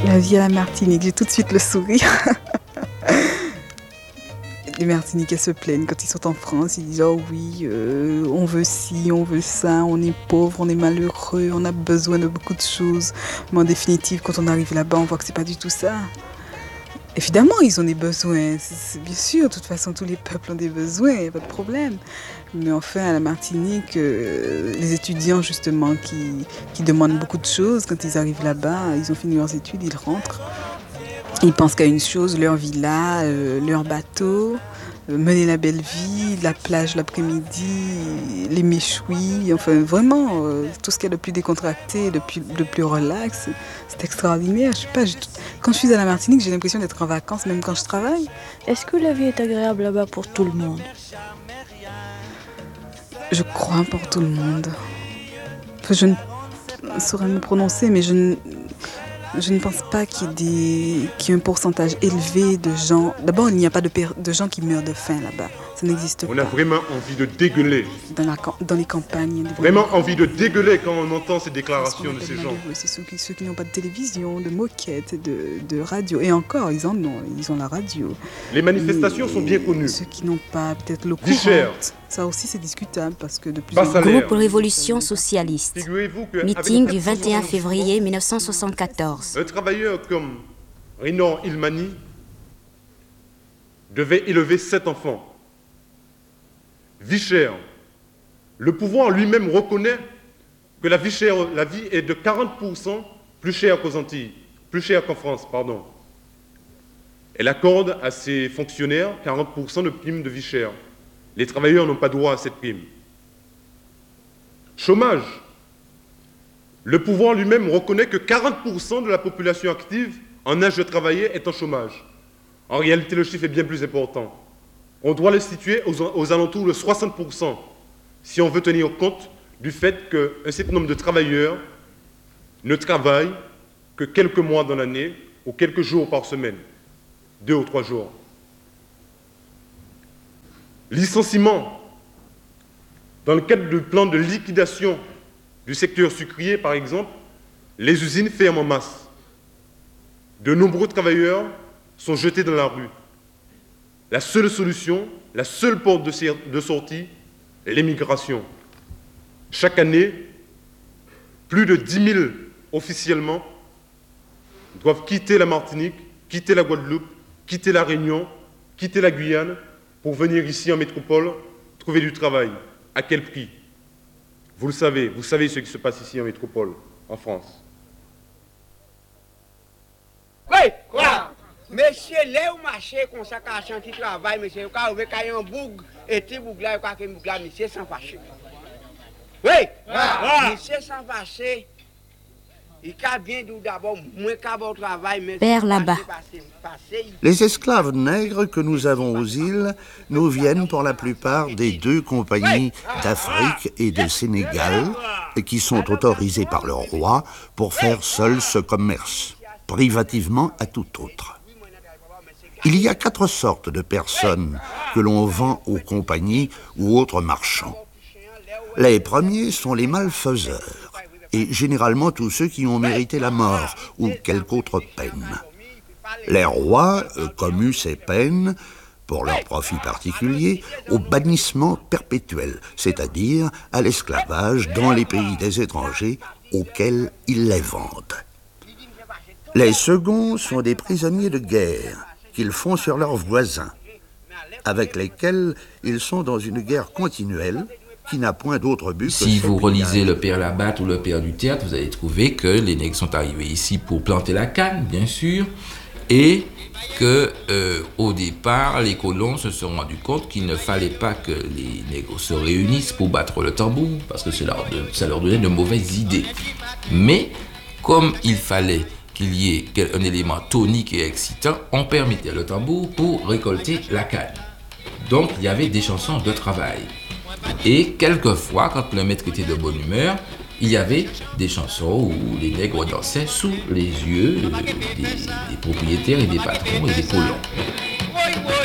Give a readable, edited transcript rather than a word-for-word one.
La vie à la Martinique, j'ai tout de suite le sourire. Les Martiniquais se plaignent quand ils sont en France, ils disent « Oh oui, on veut ci, on veut ça, on est pauvre, on est malheureux, on a besoin de beaucoup de choses. » Mais en définitive, quand on arrive là-bas, on voit que c'est pas du tout ça. Évidemment, ils ont des besoins, c'est bien sûr, de toute façon, tous les peuples ont des besoins, il n'y a pas de problème. Mais enfin, à la Martinique, les étudiants justement qui demandent beaucoup de choses, quand ils arrivent là-bas, ils ont fini leurs études, ils rentrent. Ils pensent qu'à une chose, leur villa, leur bateau, mener la belle vie, la plage l'après-midi, les méchouis, enfin vraiment, tout ce qu'il y a de plus décontracté, de plus relax, c'est extraordinaire. Je sais pas, quand je suis à la Martinique, j'ai l'impression d'être en vacances, même quand je travaille. Est-ce que la vie est agréable là-bas pour tout le monde? Je crois pour tout le monde. Enfin, je ne saurais me prononcer, mais je ne pense pas qu'il y ait un pourcentage élevé de gens... D'abord, il n'y a pas de gens qui meurent de faim là-bas. Ça n'existe pas. On a vraiment envie de dégueuler. Dans les campagnes. Vraiment envie de dégueuler quand on entend ces déclarations de ces gens. C'est ceux qui n'ont pas de télévision, de moquette, de radio. Et encore, ils en ont. Ils ont la radio. Les manifestations sont bien connues. Ceux qui n'ont pas peut-être l'eau courante. Ça aussi, c'est discutable parce que de plus en plus... Groupe Révolution Socialiste. Meeting du 21 février 1974. Un travailleur comme Renan Ilmani devait élever 7 enfants. Vie chère. Le pouvoir lui-même reconnaît que la vie est de 40% plus chère qu'aux Antilles, plus chère qu'en France, pardon. Elle accorde à ses fonctionnaires 40% de prime de vie chère. Les travailleurs n'ont pas droit à cette prime. Chômage. Le pouvoir lui-même reconnaît que 40% de la population active en âge de travailler est en chômage. En réalité, le chiffre est bien plus important. On doit le situer aux alentours de 60%, si on veut tenir compte du fait qu'un certain nombre de travailleurs ne travaillent que quelques mois dans l'année ou quelques jours par semaine, 2 ou 3 jours. Licenciement. Dans le cadre du plan de liquidation du secteur sucrier, par exemple, les usines ferment en masse. De nombreux travailleurs sont jetés dans la rue. La seule solution, la seule porte de sortie, l'émigration. Chaque année, plus de 10 000 officiellement doivent quitter la Martinique, quitter la Guadeloupe, quitter la Réunion, quitter la Guyane pour venir ici en métropole trouver du travail. À quel prix? Vous le savez, vous savez ce qui se passe ici en métropole, en France. Oui, quoi? Monsieur, là où marché comme ça, quand on travaille, monsieur, quand on veut qu'il y ait un boug, et petit boug là, quand boug là, monsieur sans fâcher. Oui, monsieur sans fâcher. Il a bien d'abord, moins qu'à votre travail, mais... Père là-bas. Les esclaves nègres que nous avons aux îles nous viennent pour la plupart des 2 compagnies d'Afrique et de Sénégal qui sont autorisées par le roi pour faire seuls ce commerce, privativement à tout autre. Il y a 4 sortes de personnes que l'on vend aux compagnies ou autres marchands. Les premiers sont les malfaiseurs, et généralement tous ceux qui ont mérité la mort ou quelque autre peine. Les rois commuent ces peines, pour leur profit particulier, au bannissement perpétuel, c'est-à-dire à l'esclavage dans les pays des étrangers auxquels ils les vendent. Les seconds sont des prisonniers de guerre qu'ils font sur leurs voisins, avec lesquels ils sont dans une guerre continuelle qui n'a point d'autre but que... Si vous relisez le Père Labatte ou le Père du Tertre, vous allez trouver que les nègres sont arrivés ici pour planter la canne, bien sûr, et que au départ, les colons se sont rendus compte qu'il ne fallait pas que les nègres se réunissent pour battre le tambour, parce que ça leur donnait de mauvaises idées. Mais comme il fallait qu'il y ait un élément tonique et excitant, on permettait le tambour pour récolter la canne. Donc il y avait des chansons de travail. Et quelquefois, quand le maître était de bonne humeur, il y avait des chansons où les nègres dansaient sous les yeux des propriétaires et des patrons et des colons.